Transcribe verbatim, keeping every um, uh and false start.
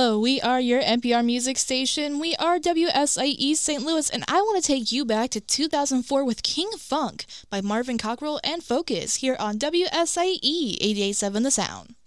Hello, we are your N P R music station. We are W S I E Saint Louis, and I want to take you back to two thousand four with King Funk by Marvin Cockrell and Focus here on W S I E eighty-eight point seven The Sound.